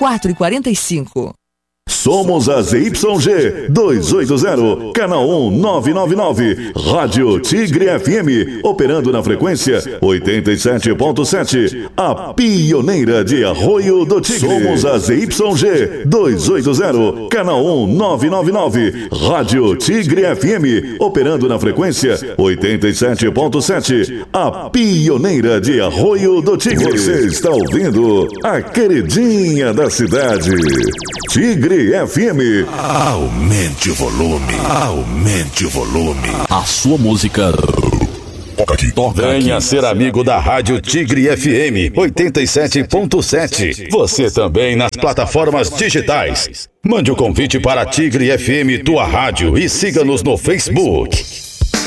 4h45. Somos a ZYG 280, canal 1999, Rádio Tigre FM, operando na frequência 87.7, a pioneira de Arroio do Tigre. Somos a ZYG 280, canal 1999, Rádio Tigre FM, operando na frequência 87.7, a pioneira de Arroio do Tigre. Você está ouvindo a queridinha da cidade, Tigre FM. Aumente o volume. Aumente o volume. A sua música. Toca aqui. Venha ser amigo da Rádio Tigre FM 87.7. Você também nas plataformas digitais. Mande o convite para Tigre FM, tua rádio, e siga-nos no Facebook.